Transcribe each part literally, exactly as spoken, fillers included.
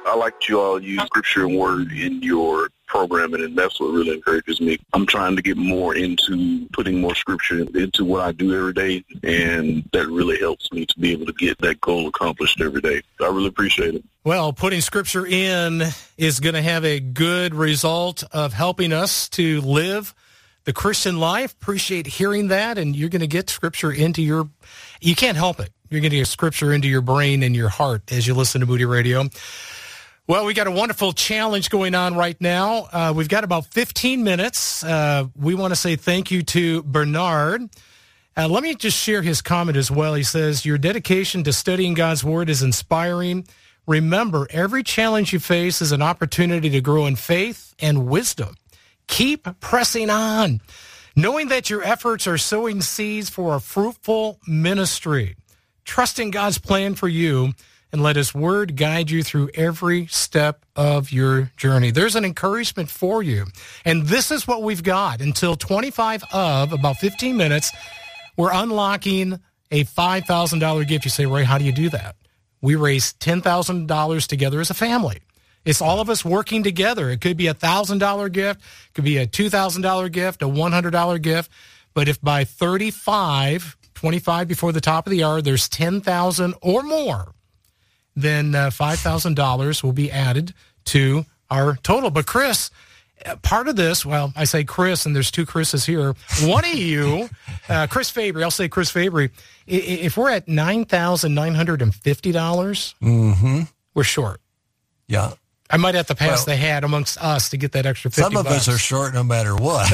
I like you all use scripture and word in your programming, and that's what really encourages me. I'm trying to get more into putting more scripture into what I do every day, and that really helps me to be able to get that goal accomplished every day. I really appreciate it. Well, putting scripture in is going to have a good result of helping us to live the Christian life. Appreciate hearing that, and you're going to get scripture into your, you can't help it. You're going to get scripture into your brain and your heart as you listen to Moody Radio. Well, we got a wonderful challenge going on right now. Uh, we've got about fifteen minutes. Uh, we want to say thank you to Bernard. Uh, let me just share his comment as well. He says, your dedication to studying God's Word is inspiring. Remember, every challenge you face is an opportunity to grow in faith and wisdom. Keep pressing on, knowing that your efforts are sowing seeds for a fruitful ministry. Trust in God's plan for you, and let his word guide you through every step of your journey. There's an encouragement for you. And this is what we've got. Until twenty-five of, about fifteen minutes, we're unlocking a five thousand dollars gift. You say, Ray, how do you do that? We raise ten thousand dollars together as a family. It's all of us working together. It could be a one thousand dollars gift. It could be a two thousand dollars gift, a one hundred dollars gift. But if by thirty-five, twenty-five before the top of the hour, there's ten thousand dollars or more, then uh, five thousand dollars will be added to our total. But Chris, part of this, well, I say Chris, and there's two Chris's here. One of you, uh, Chris Fabry, I'll say Chris Fabry, if we're at nine thousand nine hundred fifty dollars, mm-hmm. we're short. Yeah. I might have to pass well, the hat amongst us to get that extra fifty Some of bucks. us are short no matter what.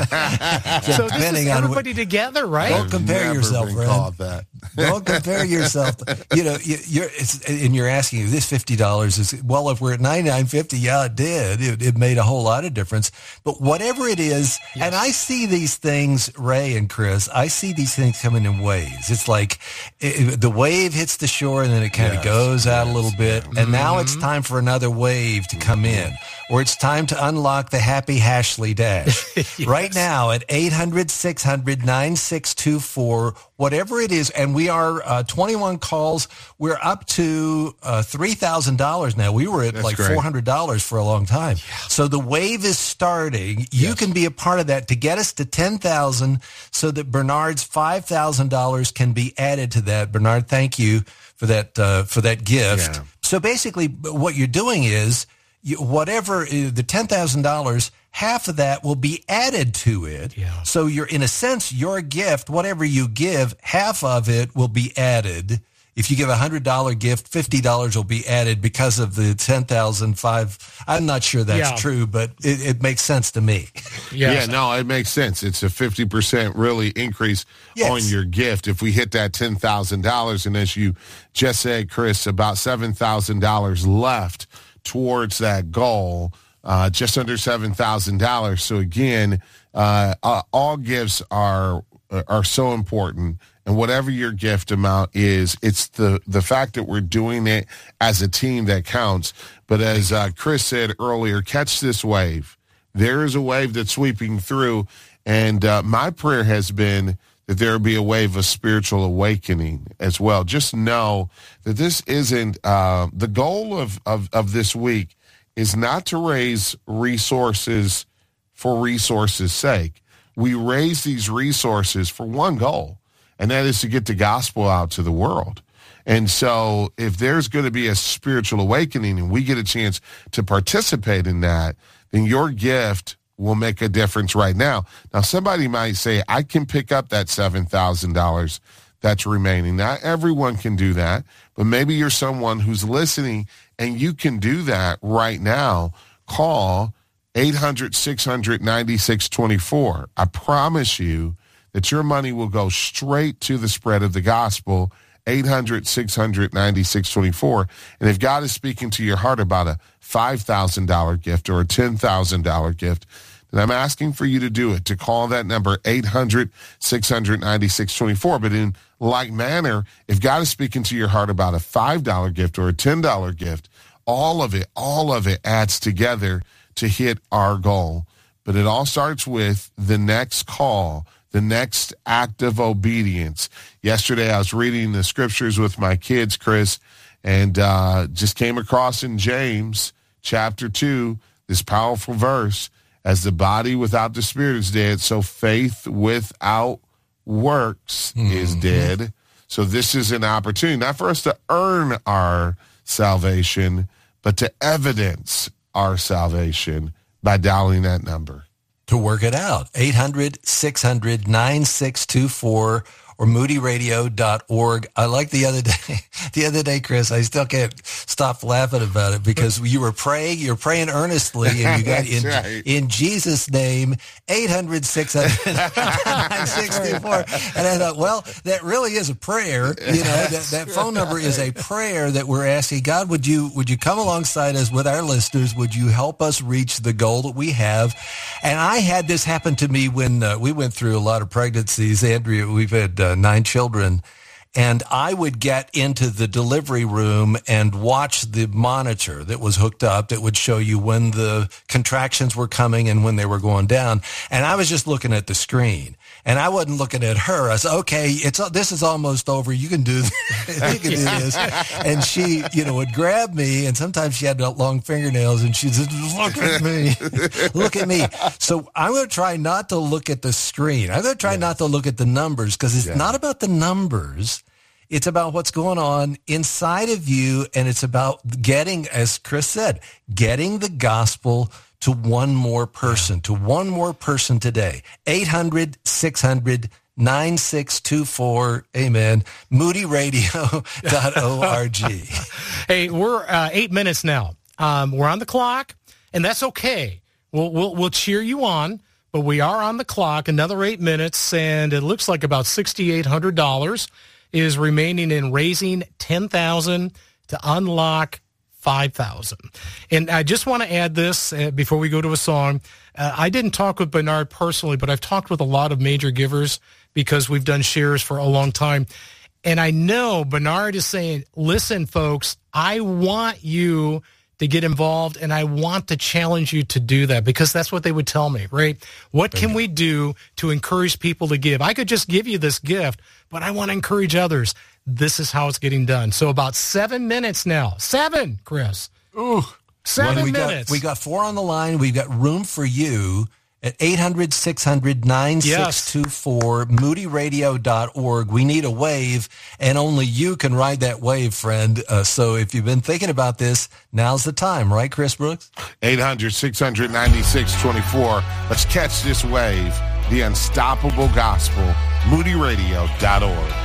So this is everybody on, together, right? Don't compare yourself, friend. That. Don't compare yourself. To, you know, you, you're it's, and you're asking if this fifty dollars is, well, if we're at ninety-nine fifty, yeah, it did. It, it made a whole lot of difference. But whatever it is, yes. And I see these things, Ray and Chris, I see these things coming in waves. It's like it, the wave hits the shore and then it kind of yes, goes out yes, a little bit. Yeah. And mm-hmm. now it's time for another wave to come in. Or it's time to unlock the Happy Hashley Dash. Yes. Right now at eight hundred, six hundred, nine six two four, whatever it is, and we are uh, twenty-one calls. We're up to uh, three thousand dollars now. We were at That's like great. four hundred dollars for a long time. Yeah. So the wave is starting. You yes. can be a part of that to get us to ten thousand dollars so that Bernard's five thousand dollars can be added to that. Bernard, thank you for that, uh, for that gift. Yeah. So basically what you're doing is, You, whatever the ten thousand dollars, half of that will be added to it. Yeah. So you're, in a sense, your gift, whatever you give, half of it will be added. If you give a one hundred dollars gift, fifty dollars will be added because of the ten thousand five. I'm not sure that's yeah. true, but it, it makes sense to me. Yes. Yeah, no, it makes sense. It's a fifty percent really increase yes. on your gift. If we hit that ten thousand dollars, and as you just said, Chris, about seven thousand dollars left towards that goal, uh, just under seven thousand dollars. So again, uh, uh, all gifts are are so important, and whatever your gift amount is, it's the, the fact that we're doing it as a team that counts. But as uh, Chris said earlier, catch this wave. There is a wave that's sweeping through, and uh, my prayer has been that there will be a wave of spiritual awakening as well. Just know that this isn't, uh, the goal of, of, of this week is not to raise resources for resources' sake. We raise these resources for one goal, and that is to get the gospel out to the world. And so if there's going to be a spiritual awakening and we get a chance to participate in that, then your gift will make a difference right now. Now, somebody might say, I can pick up that seven thousand dollars that's remaining. Not everyone can do that, but maybe you're someone who's listening and you can do that right now. Call eight hundred, six hundred, ninety-six twenty-four. I promise you that your money will go straight to the spread of the gospel. eight hundred, six hundred, ninety-six twenty-four. And if God is speaking to your heart about a five thousand dollars gift or a ten thousand dollars gift, then I'm asking for you to do it, to call that number eight hundred, six hundred, ninety-six twenty-four. But in like manner, if God is speaking to your heart about a five dollars gift or a ten dollars gift, all of it, all of it adds together to hit our goal. But it all starts with the next call, the next act of obedience. Yesterday, I was reading the scriptures with my kids, Chris, and uh, just came across in James chapter two this powerful verse, as the body without the spirit is dead, so faith without works mm-hmm. is dead. So this is an opportunity, not for us to earn our salvation, but to evidence our salvation by dialing that number. To work it out, eight hundred, six hundred, nine six two four or moody radio dot org. I like the other day, the other day, Chris, I still can't stop laughing about it because you were praying, you're praying earnestly, and you got in, right. in Jesus' name, eight hundred, six hundred, nine six two four. And I thought, well, that really is a prayer. You know, that, that phone number is a prayer that we're asking God, would you, would you come alongside us with our listeners? Would you help us reach the goal that we have? And I had this happen to me when uh, we went through a lot of pregnancies. Andrea, we've had uh, nine children, and I would get into the delivery room and watch the monitor that was hooked up that would show you when the contractions were coming and when they were going down. And I was just looking at the screen, and I wasn't looking at her. I said, okay, it's this is almost over. You can do this. You can do this. And she, you know, would grab me, and sometimes she had long fingernails, and she'd say, look at me. Look at me. So I'm going to try not to look at the screen. I'm going to try yeah. not to look at the numbers, because it's yeah. not about the numbers. It's about what's going on inside of you, and it's about getting, as Chris said, getting the gospel to one more person, to one more person today. eight hundred, six hundred, nine six two four. Amen. moody radio dot org. Hey, we're uh, eight minutes now. Um, we're on the clock, and that's okay. We'll, we'll, we'll cheer you on, but we are on the clock. Another eight minutes, and it looks like about six thousand eight hundred dollars is remaining in raising ten thousand dollars to unlock five thousand dollars. And I just want to add this uh, before we go to a song. Uh, I didn't talk with Bernard personally, but I've talked with a lot of major givers because we've done shares for a long time. And I know Bernard is saying, listen, folks, I want you to get involved, and I want to challenge you to do that, because that's what they would tell me, right? What can we do to encourage people to give? I could just give you this gift, but I want to encourage others. This is how it's getting done. So about seven minutes now. Seven, Chris. Ooh. Seven well, we minutes. Got, we got four on the line. We've got room for you at eight hundred, six hundred, nine six two four, moody radio dot org. We need a wave, and only you can ride that wave, friend. Uh, so if you've been thinking about this, now's the time, right, Chris Brooks? eight hundred, six hundred, ninety-six twenty-four. Let's catch this wave. The Unstoppable Gospel, moody radio dot org.